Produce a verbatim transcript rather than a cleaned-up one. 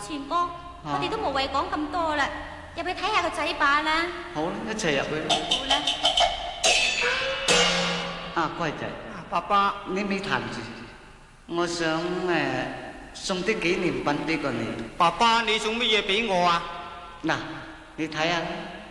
全哥，我哋都無謂講咁多啦，入去睇下個仔把啦。 好啦，一齊入去。 好啦。 啊，乖仔， 爸爸， 你咪彈住，我想誒送啲紀念品俾個你。 爸爸，你送乜嘢俾我啊？ 嗱，你睇下。